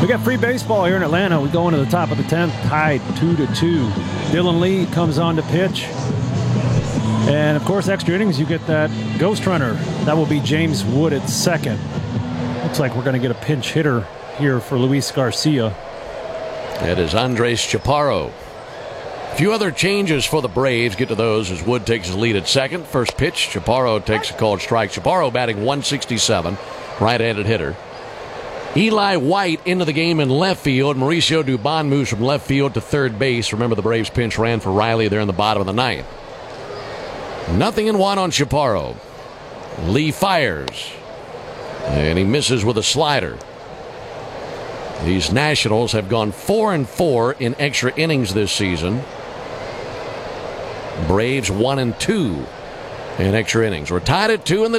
We got free baseball here in Atlanta. We go into the top of the 10th, tied 2-2. Dylan Lee comes on to pitch. And, of course, extra innings, you get that ghost runner. That will be James Wood at second. Looks like we're going to get a pinch hitter here for Luis Garcia. That is Andres Chaparro. A few other changes for the Braves. Get to those as Wood takes his lead at second. First pitch, Chaparro takes a called strike. Chaparro batting 167, right-handed hitter. Eli White into the game in left field. Mauricio Dubon moves from left field to third base. Remember, the Braves pinch ran for Riley there in the bottom of the ninth. 0-1 on Chaparro. Lee fires, and he misses with a slider. These Nationals have gone 4-4 in extra innings this season. Braves 1-2 in extra innings. We're tied at 2 in the